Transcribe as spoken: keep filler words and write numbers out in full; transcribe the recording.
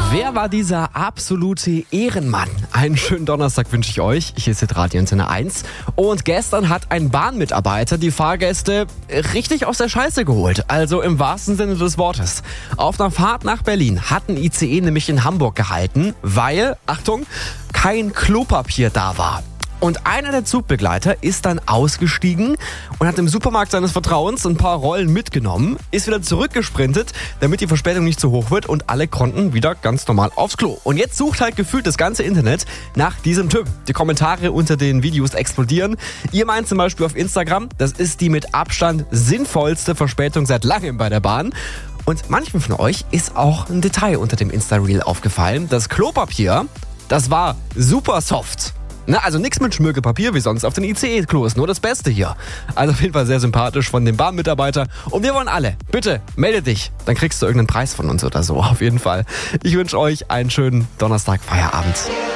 Wer war dieser absolute Ehrenmann? Einen schönen Donnerstag wünsche ich euch. Hier ist Radio Antenne eins. Und gestern hat ein Bahnmitarbeiter die Fahrgäste richtig aus der Scheiße geholt. Also im wahrsten Sinne des Wortes. Auf einer Fahrt nach Berlin hat ein I C E nämlich in Hamburg gehalten, weil, Achtung, kein Klopapier da war. Und einer der Zugbegleiter ist dann ausgestiegen und hat im Supermarkt seines Vertrauens ein paar Rollen mitgenommen, ist wieder zurückgesprintet, damit die Verspätung nicht zu hoch wird und alle konnten wieder ganz normal aufs Klo. Und jetzt sucht halt gefühlt das ganze Internet nach diesem Typ. Die Kommentare unter den Videos explodieren. Ihr meint zum Beispiel auf Instagram, das ist die mit Abstand sinnvollste Verspätung seit langem bei der Bahn. Und manchen von euch ist auch ein Detail unter dem Insta-Reel aufgefallen. Das Klopapier, das war super soft. Na, also nichts mit Schmirgelpapier wie sonst auf den I C E-Klos, nur das Beste hier. Also auf jeden Fall sehr sympathisch von dem Bahnmitarbeiter. Und wir wollen alle, bitte, melde dich. Dann kriegst du irgendeinen Preis von uns oder so, auf jeden Fall. Ich wünsche euch einen schönen Donnerstag-Feierabend.